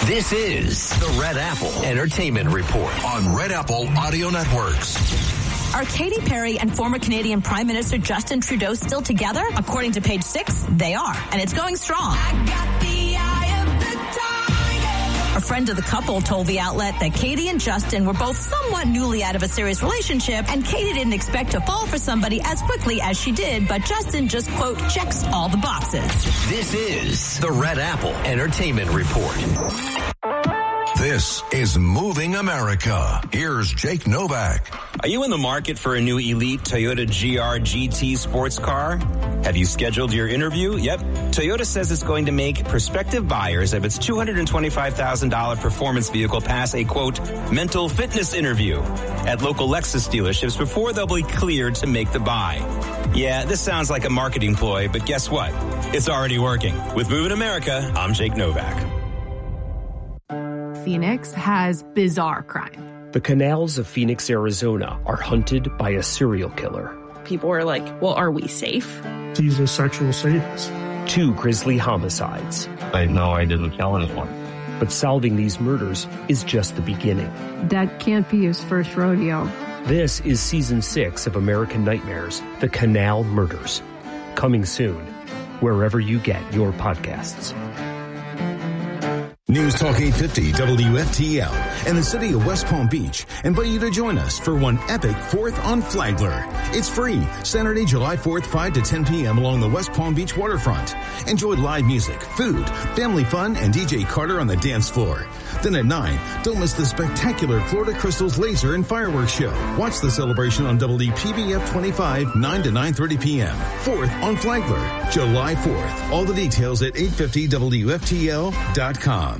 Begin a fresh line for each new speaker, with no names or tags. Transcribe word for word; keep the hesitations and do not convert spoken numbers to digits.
This is the Red Apple Entertainment Report on Red Apple Audio Networks.
Are Katy Perry and former Canadian Prime Minister Justin Trudeau still together? According to Page Six, they are, and it's going strong. I got the eye of the tiger. A friend of the couple told the outlet that Katy and Justin were both somewhat newly out of a serious relationship, and Katy didn't expect to fall for somebody as quickly as she did, but Justin just, quote, checks all the boxes.
This is the Red Apple Entertainment Report. This is Moving America. Here's Jake Novak.
Are you in the market for a new elite Toyota G R G T sports car? Have you scheduled your interview? Yep. Toyota says it's going to make prospective buyers of its two hundred twenty-five thousand dollars performance vehicle pass a, quote, mental fitness interview at local Lexus dealerships before they'll be cleared to make the buy. Yeah, this sounds like a marketing ploy, but guess what? It's already working. With Moving America, I'm Jake Novak.
Phoenix has bizarre crime.
The canals of Phoenix, Arizona are hunted by a serial killer.
People are like, well, are we safe?
He's a sexual sadist.
Two grisly homicides.
I know I didn't kill anyone.
But solving these murders is just the beginning.
That can't be his first rodeo.
This is season six of American Nightmares, The Canal Murders. Coming soon, wherever you get your podcasts.
News Talk eight fifty W F T L and the city of West Palm Beach invite you to join us for one epic fourth on Flagler. It's free, Saturday, July fourth, five to ten p.m. along the West Palm Beach waterfront. Enjoy live music, food, family fun, and D J Carter on the dance floor. Then at nine, don't miss the spectacular Florida Crystals laser and fireworks show. Watch the celebration on W P B F twenty-five, nine to nine thirty p.m. fourth on Flagler, July fourth. All the details at eight fifty W F T L dot com.